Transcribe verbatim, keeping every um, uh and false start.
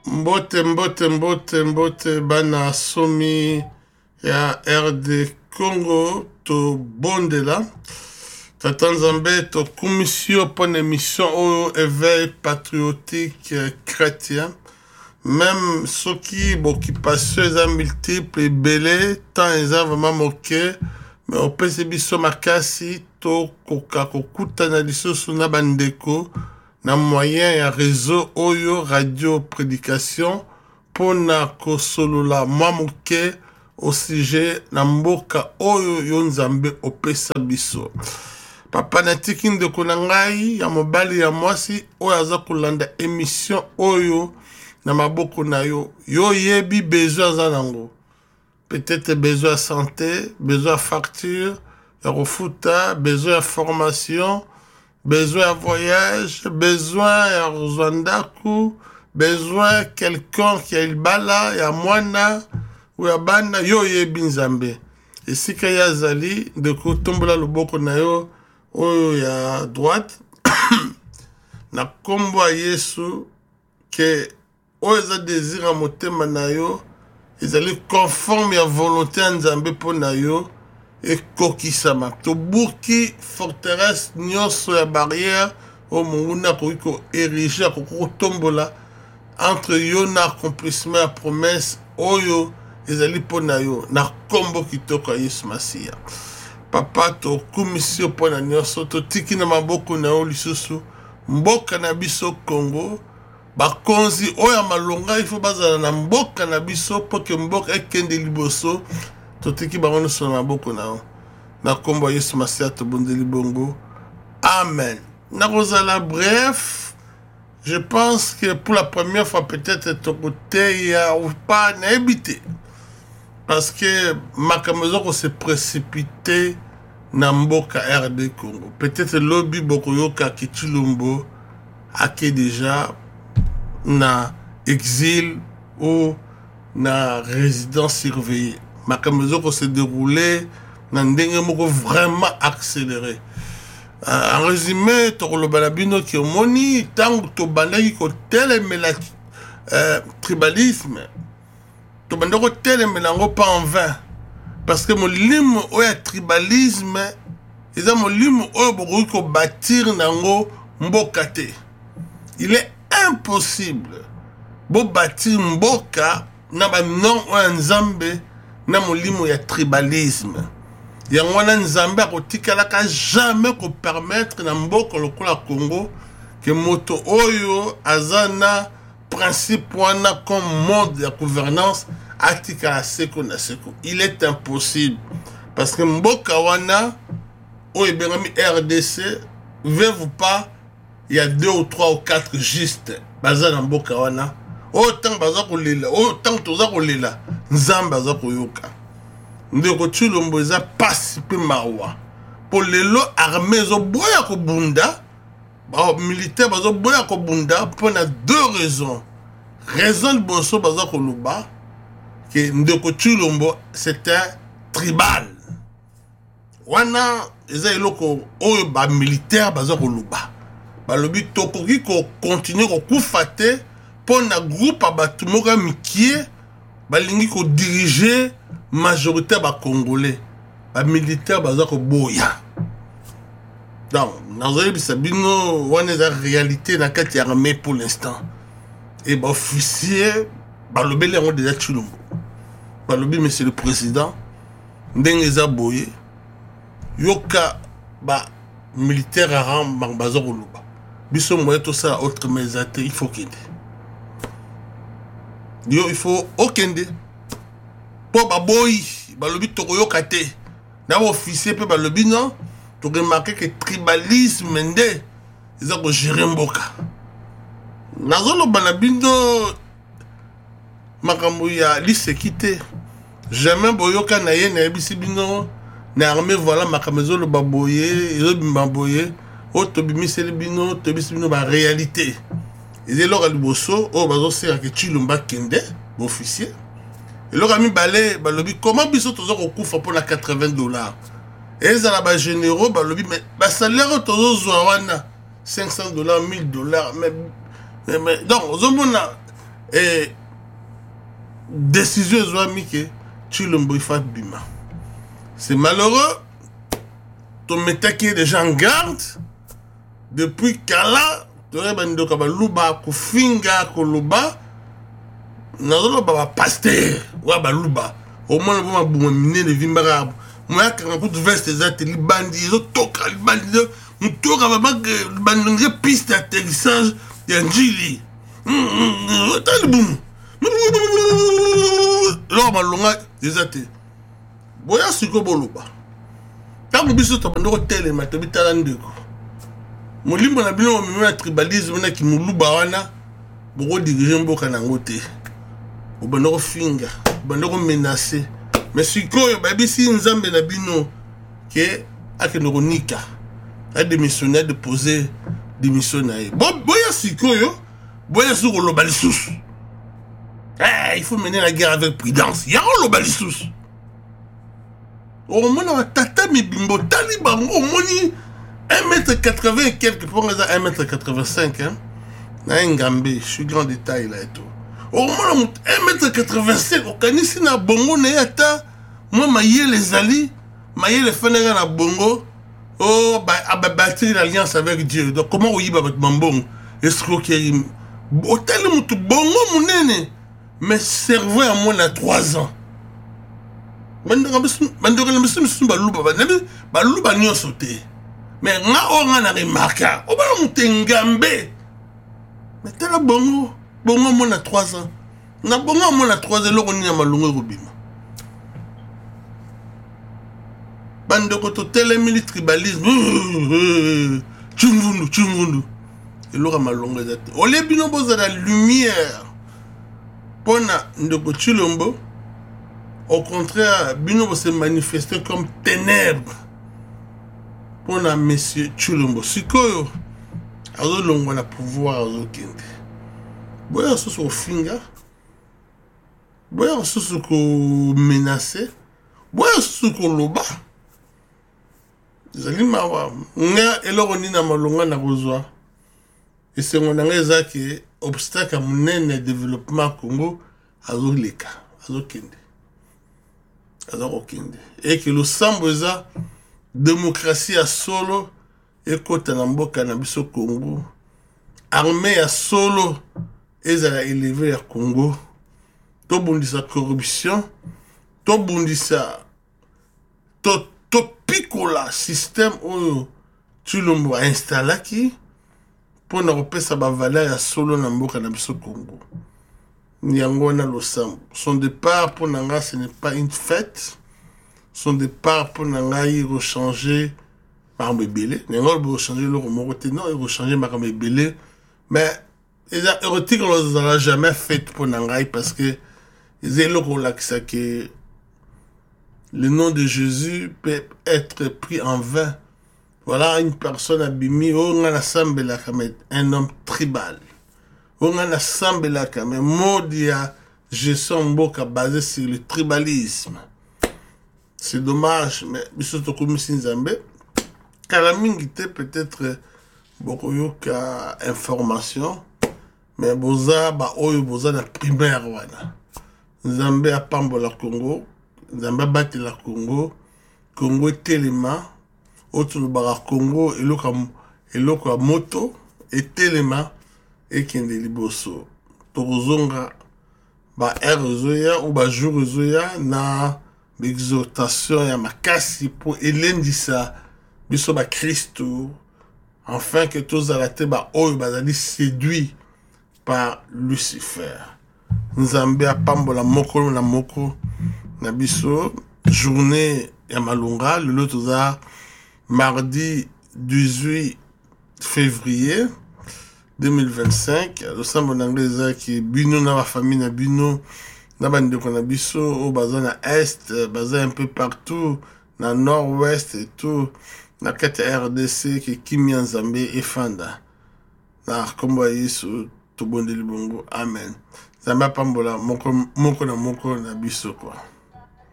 Mbote mbote mbote mbote bana somi ya R D Congo to bondela Tata Nzambe to commission pour une émission au éveil patriotique chrétien même ceux qui bon qui passent les multiples et belé tant ils ont vraiment moqué mais au P C B so makasi to koka kokuta na lisoso na bandeko na moyen ya réseau oyo radio prédication pona kosolola mamuke au sujet na mboka oyo yo Nzambe opesa biso papa na tiki ndeko na ngai ya mobali ya mwasi oyo aza kolanda émission oyo na maboko na yo yo yebi besoin za nango peut-être besoin de santé besoin de facture ya refuta besoin de formation besoin de voyage, besoin ya Rwanda, besoin quelqu'un qui a il bala, ya mwana, ou ya bana, yo ye binzambe. Et si kaya zali, de ko tombola loboko na yo, oyo ya droite, na kombo a Yesu, que oyo za désir a motema na yo, ezali conforme ya volonté ya Nzambe po na yo, et kokisama to buki forteresse nyonso ya barrière o munguna ko ko ériger ko tombola entre yo na accomplissement ya promesse oyo ezali pona yo na kombo kitoko Yesu Masia papa to commission pona nyonso to tiki na maboko na yo lisusu mboka na biso Congo bakonzi oya malonga ifo bazala na mboka na biso po ke mboka ekende liboso totiki bango so na boko na na kombo Yesu Masia to bondeli bongo amen na rozala bref je pense que pour la première fois peut-être ton côté ya ou pas na habité parce que makamezo ko se précipité na mboka R D Congo peut-être lobby boko yoka kitulumbo ake déjà na exil ou na résidence surveillée makamezo ko se déroulé na ndenge moko vraiment accéléré euh, en résumé to lo balabino ki omoni tango to bandaki ko telemela euh, tribalisme to bandako telemela ngo pas en vain parce que molimo oya tribalisme eza molimo oyo bokoki ko bâtir nango mboka te il est impossible bo bâtir mboka na ba non oya Nzambe na molimo ya tribalisme ya ngwana Nzambe akotikalaka jamais ko permettre na mboka lokola Congo que moto oyo azana principe wana comme mode de gouvernance atikala seko na seko il est impossible parce que mboka wana oyo bengami R D C veut pas il y a deux ou trois ou quatre juste bazana mboka wana autant baza kolela autant toza kolela Nzambe aza koyoka ndeko Tshilombo eza pasi pe mawa po lelo armée zo boya ko bunda ba militaire bazo boya ko bunda pour na deux raisons raison de boso baza ko luba que ndeko Tshilombo c'était tribal wana eza eloko oyo ba militaire baza ko luba ba lobi tokoki ko continuer ko kufate pour na groupe abatu moka mikie balingi ko diriger majorité ba congolais ba militaire baza ko boya donc nazoyi bisabino wana za réalité na kati ya armée pour l'instant et ba officier ba lobeli on déjà Tshilombo ba lobi monsieur le président ndenge za boye yoka ba militaire aram baza ko luba biso moye to ça autre mais il faut qu'il yo il faut okende po baboyi balobi tokoyoka te na officier pe balobi non to remarquer que tribalisme nde eza ko gérer mboka nazolo bana bindo makambo ya lisekite jamais boyoka na ye na ebisi bino na armée voilà makambo lo baboye yo bimbaboye o to bimiseli bino to bisi bino ba réalité ils élo ka liboso o bazo sera que Tshilombo kende officier et le ami balé balobi comment biso tozo ko kufa pour la quatre-vingts dollars et ça la ba généraux balobi mais ba salaire tozo zwa wana cinq cents dollars mille dollars mais mais donc zomona et décision ezwami ke Tshilombo ifa bima. C'est malheureux. Ton metaki déjà en garde depuis kala tore bandoka baluba kufinga koloba nazoloba ba pasteur wa baluba au moins ba buma minene vimbara moi quand on peut veste ezate libandi zo toka libandi mutoka ba bandonge piste d'atterrissage ya njili talibum lo malonga ezate boya siko boluba tango biso to bando tele matobi tala ndeko molimbo na bino mo na tribalisme na ki muluba wana boko diriger mboka na ngote o bando finga bando menacer mais sikoyo ba bisi nzambe na bino ke akeno konika a démissionner de poser démission na ye bon boya sikoyo boya siko lo balisusu eh il faut mener la guerre avec prudence ya lo balisusu au moins on tata mi bimbo taliban au moins un mètre quatre-vingts et quelques pour un mètre quatre-vingt-cinq hein na ngambe je suis grand détail là et tout au moins un mètre quatre-vingt-cinq au kanisi na bongo na yata moi maye les ali maye les fenera na bongo oh ba bâtir l'alliance avec Dieu donc comment oyiba avec mambong escroquerie hôtel mutu bongo munene mais cerveau à moins à trois ans bandora bisu bandora bisu bisu baluba banabi baluba nyo sauté mais nga o nga na remarka o ba mutengambe mais tala bongo bongo mon à trois ans na bongo mon à trois ans loko ni na malungu robima bandoko to tele mili tribalisme chumvundu chumvundu et loko malungu ezate o le bino boza la lumière pona ndoko Tshilombo. Au contraire, Bino se manifester comme ténèbres pour la monsieur Tshilombo. Sikoyo, azo longo na pouvoir azo kende. Boya soso au finga, boya soso ko menacer, boya soso ko loba. Zali mawa, nga eloko ni na malonga na kozwa. Et c'est mon angeza qui obstacle à mon développement Congo azo leka, azo kende. Et que le samboza démocratie à solo et côté namboka na biso Congo armée à solo et à élever à Congo to bundisa corruption to bundisa to to picola système où Tshilombo a installé qui pour na repesa ba valeur à solo na mboka na biso Congo. Nyangona Losambo. Son départ pour Nanga, ce n'est pas une fête. Son départ pour Nanga, il rechanger Marambe Belé. Nanga, il rechanger le Romorote. Non, il rechanger Marambe Belé. Mais, les érotiques, on ne l'a jamais fait pour Nanga parce que les éloques que le nom de Jésus peut être pris en vain. Voilà une personne abîmée. Oh, on a un homme tribal. On a assemblé là quand même modia gestion mboka basé sur le tribalisme. C'est dommage mais bisoto komisi nzambe kala mingi te peut-être beaucoup yoka information mais boza ba oyo boza na primaire wana nzambe apambola Congo nzambe bati la Congo Congo telema autre bara Congo eloka eloka moto et telema et kende liboso tozonga ba erozoya ou ba jourzoya na l'exhortation ya makasi pour elendisa biso ba Christo afin que tous alate ba oyo bazali séduit par Lucifer. Nzambe apambola moko na moko na biso journée ya malunga le toza mardi dix-huit février deux mille vingt-cinq, le sambo n'anglais qui bino na la famille na bino na bande ko na biso au bazin na est, bazin un peu partout na nord-ouest et tout na kete R D C qui kimi nzambe et fanda na kombo yesu to bonde libongo amen. Zamba pambola moko moko na moko na biso quoi.